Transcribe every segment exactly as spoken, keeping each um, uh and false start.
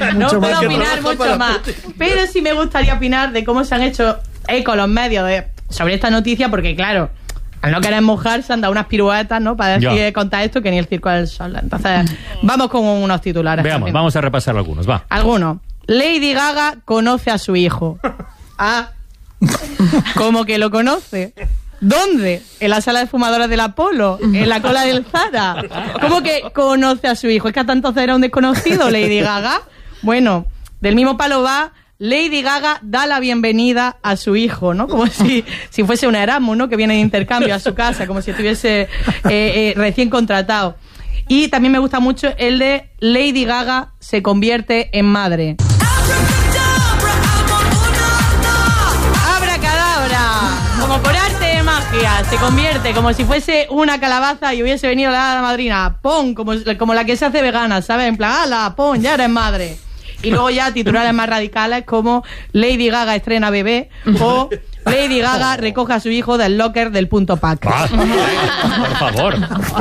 no puedo opinar mucho más. Pero sí me gustaría opinar de cómo se han hecho eco los medios de, sobre esta noticia, porque claro, al no querer mojar se han dado unas piruetas, ¿no? Para decir, yeah. contar esto que ni el circo del sol. Entonces, vamos con unos titulares. Veamos, también. Vamos a repasar algunos, va. Algunos. Lady Gaga conoce a su hijo. Ah, ¿cómo que lo conoce? ¿Dónde? ¿En la sala de fumadores del Apolo? ¿En la cola del Zara? ¿Cómo que conoce a su hijo? ¿Es que hasta entonces era un desconocido, Lady Gaga? Bueno, del mismo palo va, Lady Gaga da la bienvenida a su hijo, ¿no? Como si, si fuese un Erasmus, ¿no? Que viene de intercambio a su casa, como si estuviese eh, eh, recién contratado. Y también me gusta mucho el de Lady Gaga se convierte en madre. Como por arte de magia, se convierte como si fuese una calabaza y hubiese venido la hada madrina. ¡Pon! Como, como la que se hace vegana, ¿sabes? En plan, ¡hala! ¡Pon! Ya eres madre. Y luego ya titulares más radicales como Lady Gaga estrena bebé o Lady Gaga recoge a su hijo del locker del punto pack. Ah, por favor.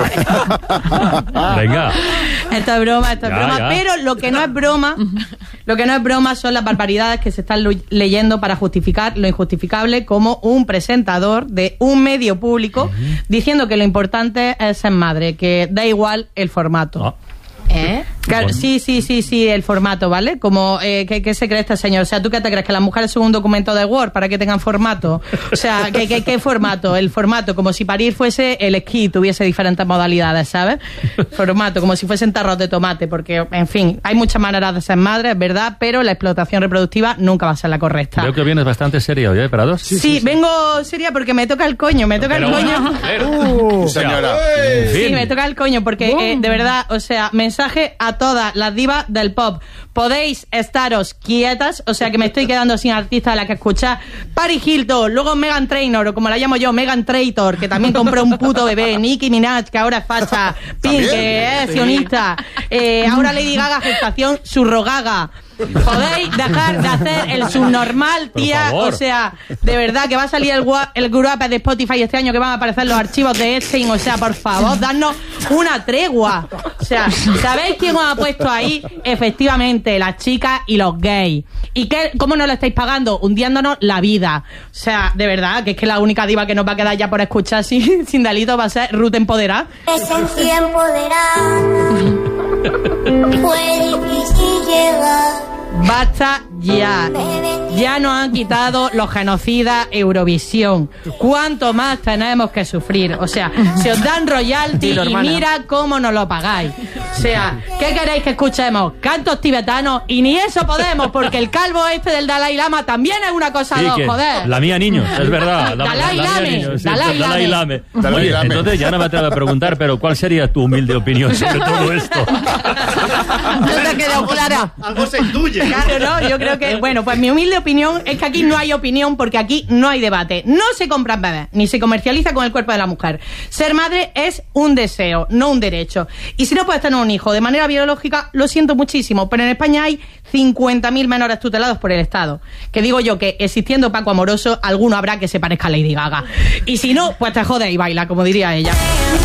Venga. Esto es broma, esto es ya, broma. Ya. Pero lo que no es broma, lo que no es broma son las barbaridades que se están leyendo para justificar lo injustificable, como un presentador de un medio público uh-huh. diciendo que lo importante es ser madre, que da igual el formato. Oh. ¿Eh? Claro, sí, sí, sí, sí, el formato, ¿vale? Como, eh, ¿qué, ¿qué se cree este señor? O sea, ¿tú qué te crees? ¿Que las mujeres son un documento de Word para que tengan formato? O sea, ¿qué, qué, qué formato? El formato, como si parir fuese el esquí, tuviese diferentes modalidades, ¿sabes? Formato, como si fuesen tarros de tomate, porque, en fin, hay muchas maneras de ser madre, es verdad, pero la explotación reproductiva nunca va a ser la correcta. Creo que vienes bastante seria hoy, ¿eh, Prados? Sí, sí, sí, vengo seria porque me toca el coño, me toca pero, el coño. Uh, señora. Sí, me toca el coño, porque, eh, de verdad, o sea, mensaje a todas las divas del pop. Podéis estaros quietas, o sea que me estoy quedando sin artista a la que escuchar. Paris Hilton, luego Meghan Trainor, o como la llamo yo, Meghan Traitor, que también compró un puto bebé, Nicki Minaj, que ahora es facha, Pink, que es sionista, eh, ahora Lady Gaga, gestación surrogaga. Podéis dejar de hacer el subnormal, tía. O sea, de verdad que va a salir el, el Grow Up de Spotify este año, que van a aparecer los archivos de Epstein. O sea, por favor, dadnos una tregua. O sea, ¿sabéis quién os ha puesto ahí? Efectivamente, las chicas y los gays. ¿Y qué, cómo no lo estáis pagando? Hundiéndonos la vida. O sea, de verdad, que es que la única diva que nos va a quedar ya por escuchar sin, sin delito va a ser Ruth Empoderada. Me sentí empoderada. Fue difícil llegar. Basta ya. Ya nos han quitado los genocidas Eurovisión. ¿Cuánto más tenemos que sufrir? O sea, se os dan royalty Dilo, y mira cómo nos lo pagáis. O sea, ¿qué queréis que escuchemos? Cantos tibetanos, y ni eso podemos, porque el calvo este del Dalai Lama también es una cosa sí, dos, joder. La mía niño, es verdad. La, Dalai Lame. Sí, Dalai Lame. Lame. Oye, Lame. Entonces ya no me atrevo a preguntar, pero ¿cuál sería tu humilde opinión sobre todo esto? No te quedó clara. Algo se intuye. Claro, no, yo creo que, bueno, pues mi humilde opinión es que aquí no hay opinión, porque aquí no hay debate. No se compran bebés, ni se comercializa con el cuerpo de la mujer. Ser madre es un deseo, no un derecho. Y si no puedes tener un hijo de manera biológica, lo siento muchísimo, pero en España hay cincuenta mil menores tutelados por el Estado. Que digo yo que, existiendo Paco Amoroso, alguno habrá que se parezca a Lady Gaga. Y si no, pues te jode y baila, como diría ella.